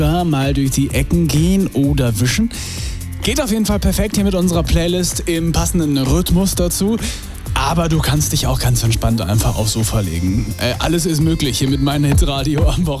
mal durch die Ecken gehen oder wischen. Geht auf jeden Fall perfekt hier mit unserer Playlist im passenden Rhythmus dazu. Aber du kannst dich auch ganz entspannt einfach aufs Sofa legen. Alles ist möglich hier mit meinem Hitradio am Wochenende.